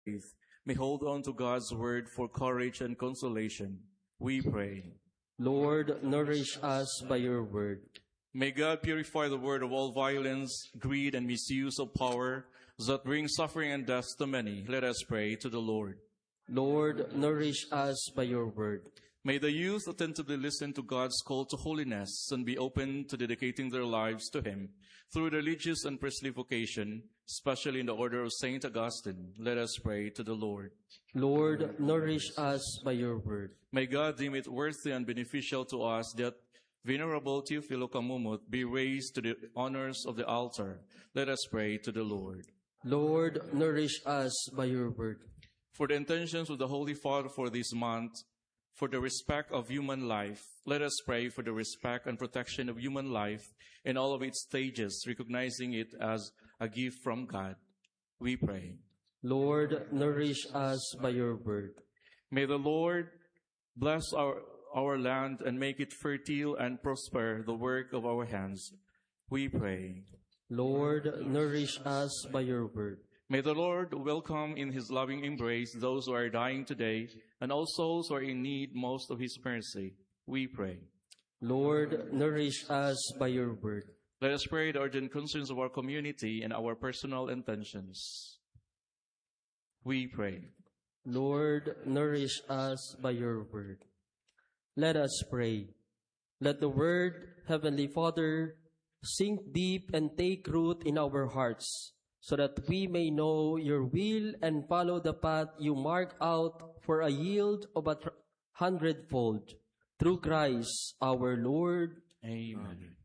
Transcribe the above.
faith may hold on to God's word for courage and consolation. We pray. Lord, nourish us by your word. May God purify the word of all violence, greed, and misuse of power that brings suffering and death to many. Let us pray to the Lord. Lord, nourish us by your word. May the youth attentively listen to God's call to holiness and be open to dedicating their lives to Him through religious and priestly vocation, especially in the order of Saint Augustine. Let us pray to the Lord. Lord, nourish us by your word. May God deem it worthy and beneficial to us that Venerable Teofilo Camumut be raised to the honors of the altar. Let us pray to the Lord. Lord, nourish us by your word. For the intentions of the Holy Father for this month, for the respect of human life, let us pray for the respect and protection of human life in all of its stages, recognizing it as a gift from God. We pray. Lord, nourish us by your word. May the Lord bless our land and make it fertile and prosper the work of our hands. We pray. Lord, nourish us by your word. May the Lord welcome in His loving embrace those who are dying today and all souls who are in need most of His mercy. We pray. Lord, nourish us by your word. Let us pray the urgent concerns of our community and our personal intentions. We pray. Lord, nourish us by your word. Let us pray. Let the word, Heavenly Father, sink deep and take root in our hearts, so that we may know your will and follow the path you mark out for a yield of 100-fold. Through Christ our Lord. Amen.